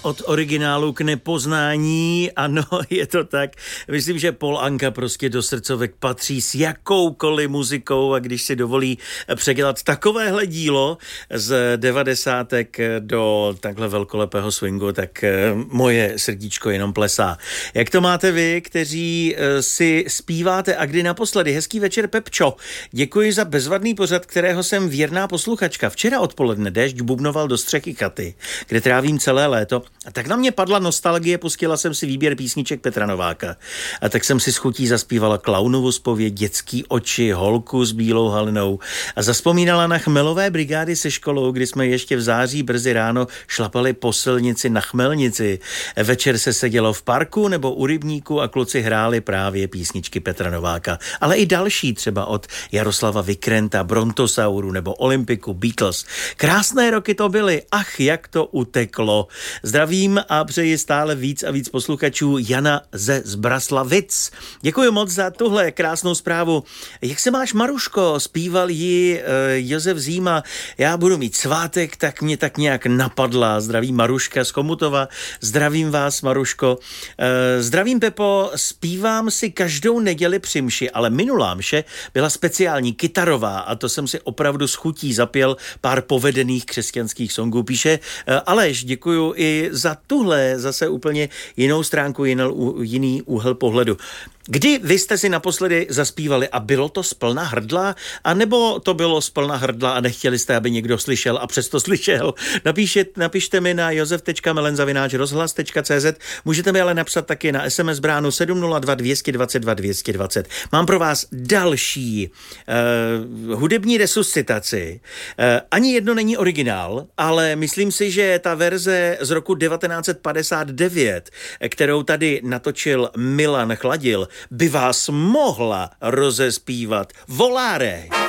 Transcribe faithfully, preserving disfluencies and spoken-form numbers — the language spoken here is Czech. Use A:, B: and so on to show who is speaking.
A: od originálu k nepoznání, ano, je to tak. Myslím, že Paul Anka prostě do srdcovek patří s jakoukoliv muzikou a když si dovolí předělat takovéhle dílo z devadesátek do takhle velkolepého swingu, tak moje srdíčko jenom plesá. Jak to máte vy, kteří si zpíváte a kdy naposledy? Hezký večer, Pepčo. Děkuji za bezvadný pořad, kterého jsem věrná posluchačka. Včera odpoledne déšť bubnoval do střechy chaty, kde trávím celé léto. A tak na mě padla nostalgie, pustila jsem si výběr písniček Petra Nováka. A tak jsem si s chutí zaspívala Klaunovu zpověď, Dětský oči, Holku s bílou halinou a zaspomínala na chmelové brigády se školou, kdy jsme ještě v září brzy ráno šlapali po silnici na Chmelnici. Večer se sedělo v parku nebo u rybníku a kluci hráli právě písničky Petra Nováka. Ale i další, třeba od Jaroslava Vikrenta, Brontosauru nebo Olympiku, Beatles. Krásné roky to byly, ach, jak to uteklo. Zdravím a přeji stále víc a víc posluchačů. Jana ze Zbraslavic. Děkuji moc za tuhle krásnou zprávu. Jak se máš, Maruško? Zpíval ji uh, Josef Zíma. Já budu mít svátek, tak mě tak nějak napadla. Zdravím Maruška z Chomutova. Zdravím vás, Maruško. Uh, zdravím, Pepo. Zpívám si každou neděli při mši, ale minulá mše byla speciální, kytarová, a to jsem si opravdu s chutí zapěl pár povedených křesťanských songů. Píše uh, Aleš, děkuju i za tuhle zase úplně jinou stránku, jinou, jiný úhel pohledu. Kdy vy jste si naposledy zaspívali a bylo to splna hrdla, anebo to bylo splna hrdla a nechtěli jste, aby někdo slyšel a přesto slyšel? Napíše, napište mi na josef tečka melen zavináč rozhlas tečka cé zet, můžete mi ale napsat taky na es em es bránu sedm nula dva dvě dva dva dvě dva nula. Mám pro vás další uh, hudební resuscitaci. Uh, ani jedno není originál, ale myslím si, že ta verze z roku devatenáct set padesát devět, kterou tady natočil Milan Chladil, by vás mohla rozespívat. Volare!